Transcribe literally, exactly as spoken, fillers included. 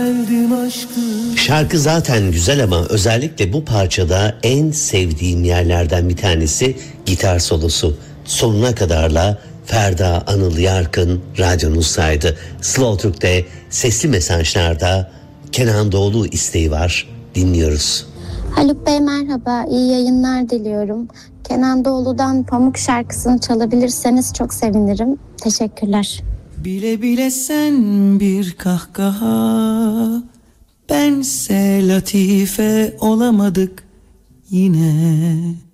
Şarkı zaten güzel ama özellikle bu parçada en sevdiğim yerlerden bir tanesi gitar solosu. Sonuna kadarla Ferda Anıl Yarkın radyonuzdaydı. Slow Türk'te sesli mesajlarda Kenan Doğulu isteği var. Dinliyoruz. Haluk Bey merhaba, iyi yayınlar diliyorum. Kenan Doğulu'dan Pamuk şarkısını çalabilirseniz çok sevinirim. Teşekkürler. Bile bile sen bir kahkaha, bense latife olamadık yine.